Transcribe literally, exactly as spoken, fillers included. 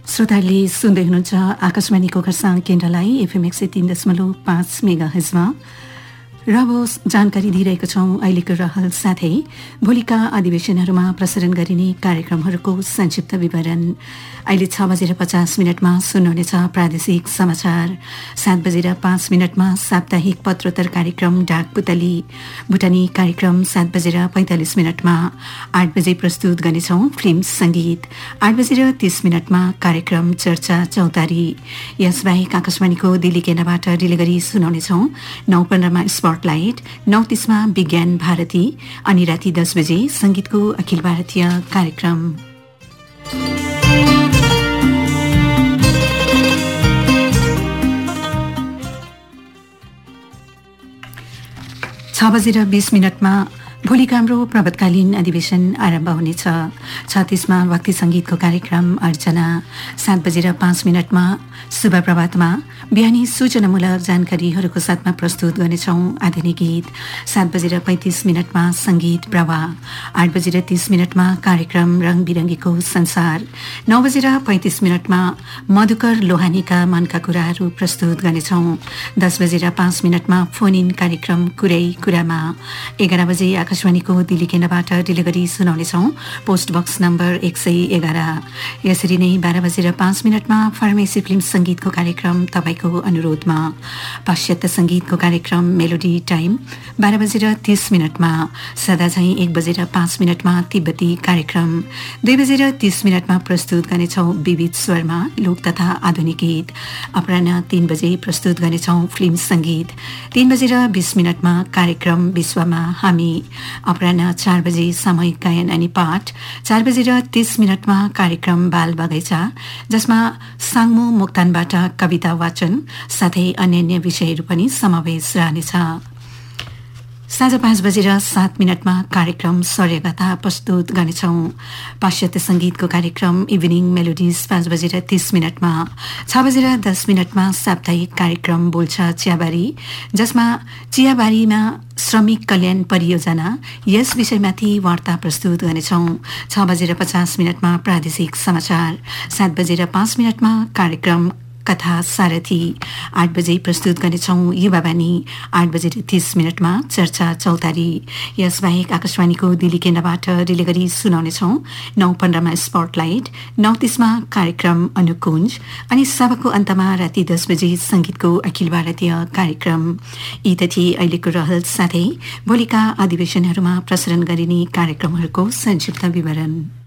श्रोताहरूले सुन्दै हुनुहुन्छ आकाशवाणीको खरसाङ केन्द्रलाई एफएम एक सय तीन दशमलव पाँच मेगा हजमा र अब जानकारी दिइरहेको छौं अहिलेको रहल साथै भोलिका अधिवेशनहरूमा प्रसारण गरिने कार्यक्रमहरूको संक्षिप्त विवरण। अहिले छ बजेर पचास मिनटमा सुन्नुहुनेछ प्रादेशिक समाचार। सात बजेर पाँच मिनटमा साप्ताहिक पत्रोत्तर कार्यक्रम डाक पुतली भुटानी कार्यक्रम। सात बजेर पैंतालिस मिनटमा आठ बजे प्रस्तुत गर्नेछौं फिल्म संगीत। आठ बजेर तीस मिनटमा कार्यक्रम चर्चा चौतारी। यसबाहेक आकाशवाणीको दिल्ली केन्द्रबाट डिले गरी सुनाउनेछौं नौ पन्ध्रमा स्पटलाइट, नौ तीसमा विज्ञान भारती अनि राति दस बजे संगीतको अखिल भारतीय कार्यक्रम। छ बजेर बीस मिनटमा भोलिको हाम्रो प्रभातकालीन अधिवेशन आरम्भ हुनेछ। छत्तीसमा भक्ति संगीतको कार्यक्रम अर्चना। सात बजेर पाँच मिनटमा शुभ प्रभातमा बिहानी सूचनामूलक जानकारीहरूको साथमा प्रस्तुत गर्नेछौं आधुनिक गीत। सात बजेर पैंतिस मिनटमा संगीत प्रवाह। आठ बजेर तीस मिनटमा कार्यक्रम रंग बिरंगीको संसार। नौ बजेर पैंतिस मिनटमा मधुकर लोहानीका मनका कुराहरू प्रस्तुत गर्नेछौं। दस बजेर पाँच मिनटमा फोन इन कार्यक्रम कुरै कुरामा। एघार बजे आकाशवाणीको दिल्ली केन्द्रबाट डिले गरी सुनाउनेछौं पोस्ट बक्स नम्बर एक सय एघार। यसरी नै बाह्र बजेर पाँच मिनटमा फार्मेसी फिल्म संगीतको कार्यक्रम तपाईँको अनुरोधमा। पाश्चात्य संगीतको कार्यक्रम मेलोडी टाइम बाह्र बजेर तीस मिनटमा। सदा झैं एक बजेर पाँच मिनटमा तिब्बती कार्यक्रम। दुई बजेर तीस मिनटमा प्रस्तुत गर्नेछौं विविध स्वरमा लोक तथा आधुनिक गीत। अपराह्न तीन बजे प्रस्तुत गर्नेछौं फिल्म संगीत। तीन बजेर बीस मिनटमा कार्यक्रम विश्वमा हामी। अपराह्न चार बजे सामूहिक गायन अनि पाठ। चार बजेर तीस मिनटमा कार्यक्रम बाल बगैँचा जसमा साङ्मो मोक्तानबाट कविता वाचन साथै अन्य विषयहरू पनि समावेश रहनेछ। साँझ पाँच बजेर सात मिनटमा कार्यक्रम सर्यगता प्रस्तुत गर्नेछौं पाश्चात्य संगीतको कार्यक्रम इभिनिङ मेलोडिज पाँच बजेर तीस मिनटमा। छ बजेर दस मिनटमा साप्ताहिक कार्यक्रम बोल्छ चियाबारी जसमा चियाबारीमा श्रमिक कल्याण परियोजना यस विषयमाथि वार्ता प्रस्तुत गर्नेछौं। छ बजेर पचास मिनटमा प्रादेशिक समाचार। सात बजेर पाँच मिनटमा कार्यक्रम कथा सारथी। आठ बजे प्रस्तुत गर्नेछौं युवावाणी। आठ बजेर तीस मिनटमा चर्चा चौतारी। यसबाहेक आकाशवाणीको दिल्ली केन्द्रबाट डिले गरी सुनाउनेछौं नौ पन्ध्रमा स्पटलाइट, नौ तीसमा कार्यक्रम अनुकुञ्ज अनि सबको अन्तमा राति दस बजे संगीतको अखिल भारतीय कार्यक्रम। यी त थिए अहिलेको रहल साथै भोलिका अधिवेशनहरूमा प्रसारण गरिने कार्यक्रमहरूको संक्षिप्त विवरण।